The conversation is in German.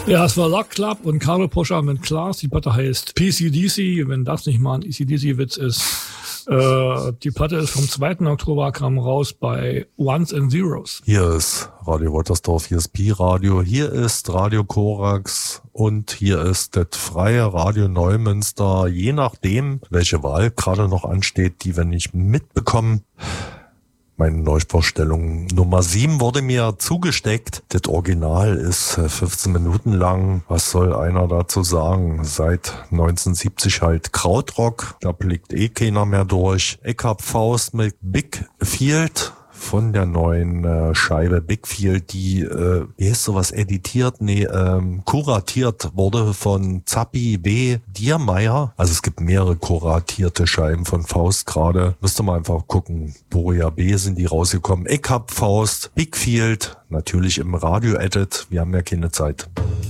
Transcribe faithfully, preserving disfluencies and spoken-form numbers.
Ja, es war Lock Club und Carlo Poscher mit Klaas. Die Platte heißt P C D C, wenn das nicht mal ein E C D C-Witz ist. Äh, die Platte ist vom zweiten Oktober, kam raus bei Ones and Zeros. Hier ist Radio Woltersdorf, hier ist Pi-Radio, hier ist Radio Korax und hier ist das freie Radio Neumünster. Je nachdem, welche Wahl gerade noch ansteht, die wir nicht mitbekommen. Meine Neuvorstellung Nummer sieben wurde mir zugesteckt. Das Original ist fünfzehn Minuten lang. Was soll einer dazu sagen? Seit neunzehnhundertsiebzig halt Krautrock. Da blickt eh keiner mehr durch. Ich hab Faust mit Big Field von der neuen äh, Scheibe Big Field, die, äh, wie heißt sowas, editiert, nee, ähm, kuratiert wurde von Zappi W. Diermeier. Also es gibt mehrere kuratierte Scheiben von Faust gerade. Müsste man einfach gucken. Boria B sind die rausgekommen. Ich hab Faust, Big Field, natürlich im Radio-Edit. Wir haben ja keine Zeit.